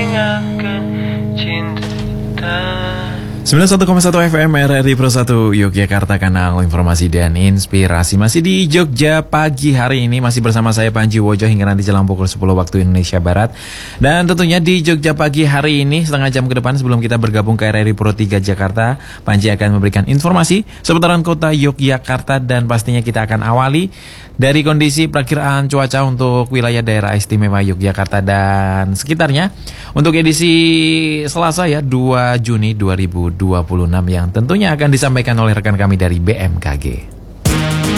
akan cinta. 91,1 FM RRI Pro 1 Yogyakarta, kanal informasi dan inspirasi. Masih di Jogja pagi hari ini, masih bersama saya Panji Wojo hingga nanti jelang pukul 10 waktu Indonesia Barat. Dan tentunya di Jogja pagi hari ini, setengah jam ke depan sebelum kita bergabung ke RRI Pro 3 Jakarta, Panji akan memberikan informasi seputaran kota Yogyakarta. Dan pastinya kita akan awali dari kondisi perakiraan cuaca untuk wilayah daerah istimewa Yogyakarta dan sekitarnya untuk edisi Selasa ya, 2 Juni 2026 yang tentunya akan disampaikan oleh rekan kami dari BMKG.